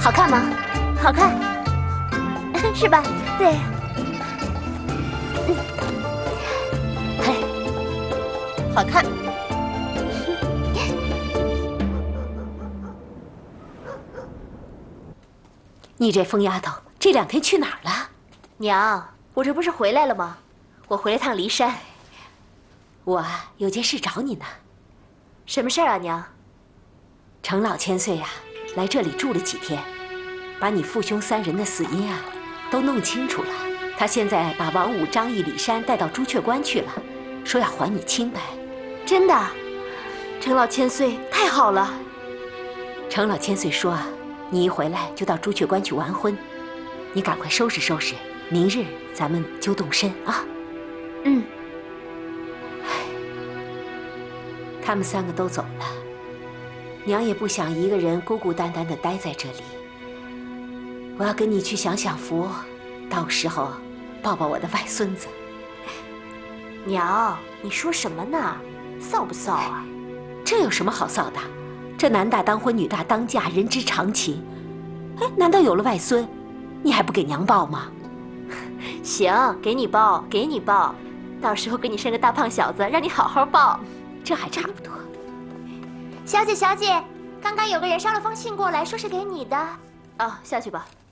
好看吗？好看，是吧？对。嘿，好看。 你这疯丫头，这2天去哪儿了？ 娘，我这不是回来了吗？我回了趟骊山。 我啊，有件事找你呢。 什么事儿啊，娘？ 程老千岁呀，来这里住了几天，把你父兄3人的死因啊，都弄清楚了。他现在把王武、张毅、李山带到朱雀关去了，说要还你清白。 真的？程老千岁太好了。 程老千岁说啊，你一回来就到朱雀关去完婚，你赶快收拾收拾，明日咱们就动身啊。 嗯。 他们3个都走了，娘也不想一个人孤孤单单地待在这里。我要跟你去享享福，到时候抱抱我的外孙子。 娘，你说什么呢？臊不臊啊？ 这有什么好臊的？这男大当婚，女大当嫁，人之常情。哎，难道有了外孙，你还不给娘抱吗？ 行，给你抱，给你抱，到时候给你生个大胖小子，让你好好抱。 这还差不多。 小姐，小姐，刚刚有个人捎了封信过来，说是给你的。哦，下去吧。